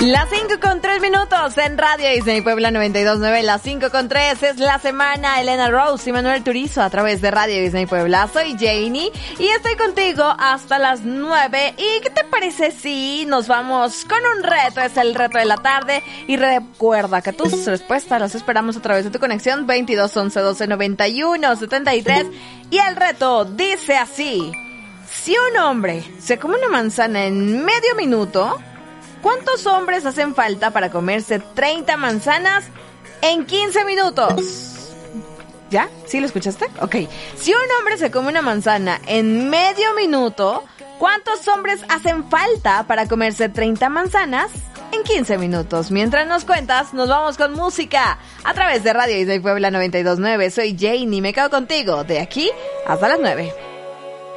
Las 5:03 en Radio Disney Puebla 92.9. Las 5:03 es la semana. Elena Rose y Manuel Turizo a través de Radio Disney Puebla. Soy Janie y estoy contigo hasta las 9. ¿Y qué te parece si nos vamos con un reto? Es el reto de la tarde. Y recuerda que tus respuestas las esperamos a través de tu conexión 22 11 12 91 73. Y el reto dice así: si un hombre se come una manzana en medio minuto, ¿cuántos hombres hacen falta para comerse 30 manzanas en 15 minutos? ¿Ya? ¿Sí lo escuchaste? Ok. Si un hombre se come una manzana en medio minuto, ¿cuántos hombres hacen falta para comerse 30 manzanas en 15 minutos? Mientras nos cuentas, nos vamos con música a través de Radio Disney Puebla 92.9. Soy Janie y me quedo contigo de aquí hasta las 9.